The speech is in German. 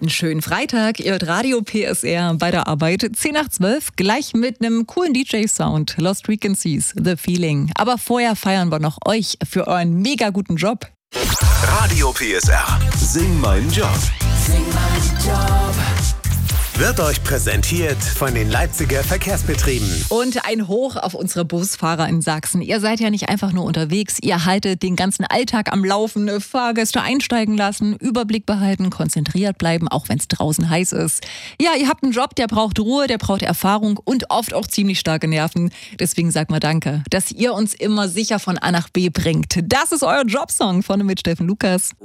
Einen schönen Freitag, ihr hört Radio PSR bei der Arbeit. 10 nach 12, gleich mit einem coolen DJ-Sound. Lost Frequencies, The Feeling. Aber vorher feiern wir noch euch für euren mega guten Job. Radio PSR. Sing meinen Job. Sing meinen Job. Wird euch präsentiert von den Leipziger Verkehrsbetrieben. Und ein Hoch auf unsere Busfahrer in Sachsen. Ihr seid ja nicht einfach nur unterwegs, ihr haltet den ganzen Alltag am Laufen, Fahrgäste einsteigen lassen, Überblick behalten, konzentriert bleiben, auch wenn es draußen heiß ist. Ja, ihr habt einen Job, der braucht Ruhe, der braucht Erfahrung und oft auch ziemlich starke Nerven. Deswegen sagt mal danke, dass ihr uns immer sicher von A nach B bringt. Das ist euer Jobsong von und mit Steffen Lukas.